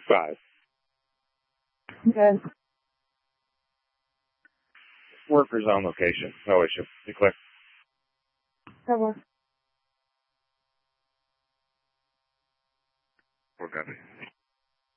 5. Okay. Workers on location. No issue. Be clear. Cover. We're good.